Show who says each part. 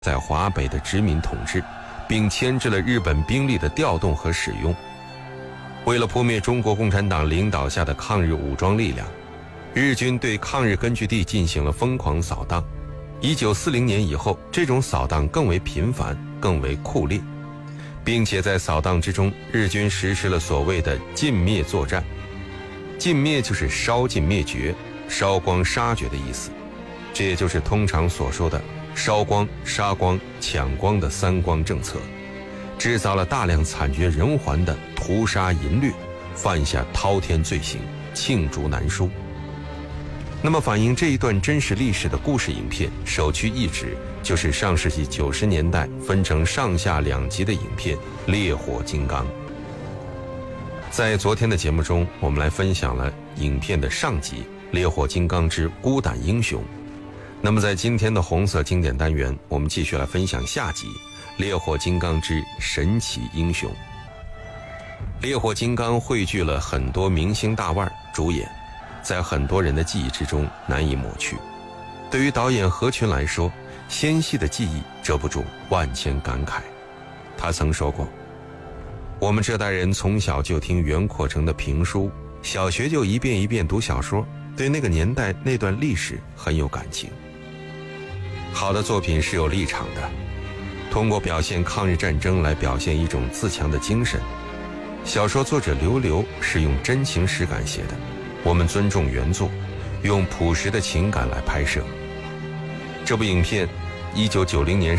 Speaker 1: 在华北的殖民统治，并牵制了日本兵力的调动和使用。为了扑灭中国共产党领导下的抗日武装力量，日军对抗日根据地进行了疯狂扫荡。1940年以后，这种扫荡更为频繁，更为酷烈，并且在扫荡之中，日军实施了所谓的尽灭作战。尽灭就是烧尽灭绝，烧光杀绝的意思，这也就是通常所说的烧光、杀光、抢光的三光政策，制造了大量惨绝人寰的屠杀淫掠，犯下滔天罪行，罄竹难书。那么反映这一段真实历史的故事影片首屈一指，就是上世纪90年代分成上下2集的影片《烈火金刚》。在昨天的节目中，我们来分享了影片的上集《烈火金刚之孤胆英雄》。那么在今天的红色经典单元，我们继续来分享下集《烈火金刚之神奇英雄》。烈火金刚汇聚了很多明星大腕主演，在很多人的记忆之中难以抹去。对于导演何群来说，纤细的记忆遮不住万千感慨。他曾说过，我们这代人从小就听袁阔成的评书，小学就一遍一遍读小说，对那个年代那段历史很有感情。好的作品是有立场的，通过表现抗日战争来表现一种自强的精神。小说作者刘流是用真情实感写的，我们尊重原作，用朴实的情感来拍摄。这部影片1990年